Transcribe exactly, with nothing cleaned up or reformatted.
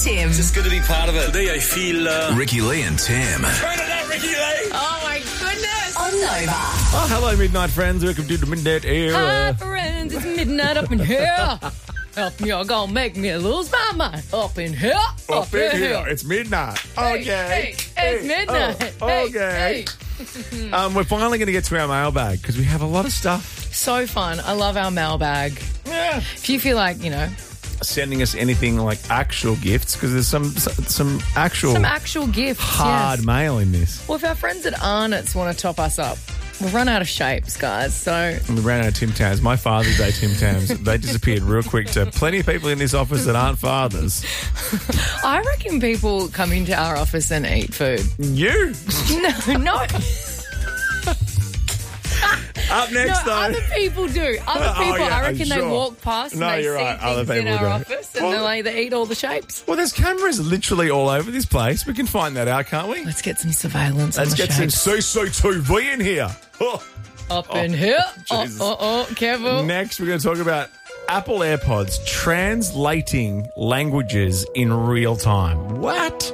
Tim. It's just good to be part of it. Today I feel... Uh... Ricky Lee and Tim. Turn it up, Ricky Lee! Oh, my goodness. On Nova. Oh, hello, Midnight friends. Welcome to the Midnight Era. Hi, friends. It's midnight up in here. Up you're gonna make me lose my mind. Up in here. Up, Up in here. It's midnight. Hey, Okay. hey, it's midnight. Oh, Hey, okay. hey. Um, we're finally going to get to our mailbag because we have a lot of stuff. So fun. I love our mailbag. Yeah. If you feel like, you know, Sending us anything like actual gifts because there's some some actual some actual gifts. hard yes. mail in this. Well, if our friends at Arnott's want to top us up, we'll run out of shapes, guys. So We ran out of Tim Tams. My Father's Day Tim Tams. They disappeared real quick to plenty of people in this office that aren't fathers. I reckon people come into our office and eat food. You. No, no. Up next, No, though. other people do. Other Oh, people, yeah, I reckon they sure. walk past No, and they you're see right. things Other in people our do. office and Well- they're like, they eat all the shapes. Well, there's cameras literally all over this place. We can find that out, can't we? Let's get some surveillance Let's on the get some shapes. C C T V in here. Oh. Up in here. Oh, Jesus. oh, oh, careful. Next, we're going to talk about Apple AirPods translating languages in real time. What?